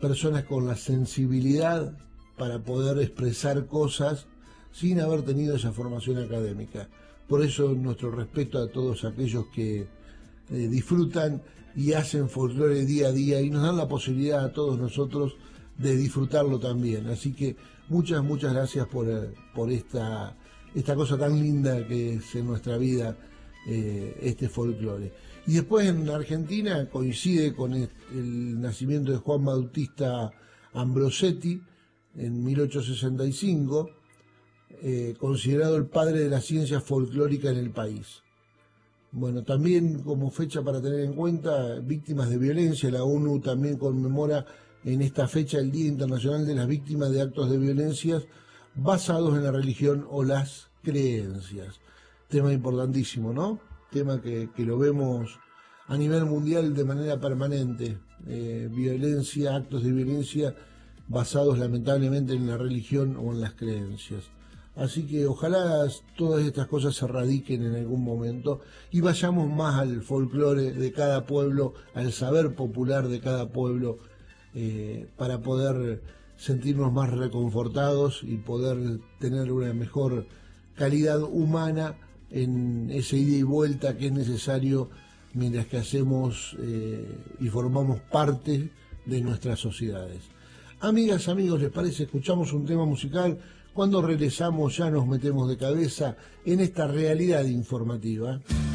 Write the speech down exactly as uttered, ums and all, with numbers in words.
personas con la sensibilidad para poder expresar cosas sin haber tenido esa formación académica. Por eso nuestro respeto a todos aquellos que eh, disfrutan y hacen folclore día a día y nos dan la posibilidad a todos nosotros de disfrutarlo también. Así que muchas, muchas gracias por, por esta, esta cosa tan linda que es en nuestra vida, eh, este folclore. Y después en Argentina coincide con el, el nacimiento de Juan Bautista Ambrosetti en mil ochocientos sesenta y cinco, eh, considerado el padre de la ciencia folclórica en el país. Bueno, también como fecha para tener en cuenta, víctimas de violencia, la ONU también conmemora en esta fecha el Día Internacional de las Víctimas de Actos de Violencia basados en la religión o las creencias. Tema importantísimo, ¿no? Tema que, que lo vemos a nivel mundial de manera permanente. Eh, violencia, actos de violencia basados lamentablemente en la religión o en las creencias. Así que ojalá todas estas cosas se radiquen en algún momento y vayamos más al folclore de cada pueblo, al saber popular de cada pueblo, eh, para poder sentirnos más reconfortados y poder tener una mejor calidad humana en ese ida y vuelta que es necesario mientras que hacemos eh, y formamos parte de nuestras sociedades. Amigas, amigos, ¿les parece? Escuchamos un tema musical. Cuando regresamos ya nos metemos de cabeza en esta realidad informativa.